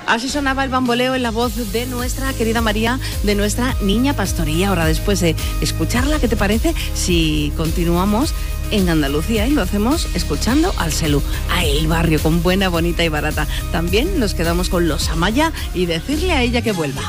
Así sonaba el bamboleo en la voz de nuestra querida María, de nuestra niña pastoría. Ahora, después de escucharla, ¿qué te parece si continuamos en Andalucía y lo hacemos escuchando al Selú, a El Barrio, con Buena, Bonita y Barata? También nos quedamos con los Amaya y decirle a ella que vuelva.